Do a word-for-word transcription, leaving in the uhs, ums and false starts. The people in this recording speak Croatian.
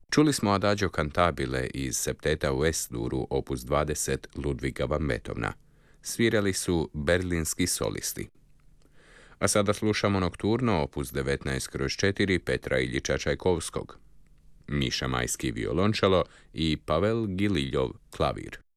Čuli smo Adagio cantabile iz septeta u Es-duru opus dvadeset Ludviga van Beethovena. Svirali su berlinski solisti. A sada slušamo nokturno opus devetnaest kroz četiri Petra Iljiča Čajkovskog, Miša Majski violončelo i Pavel Gililjov klavir.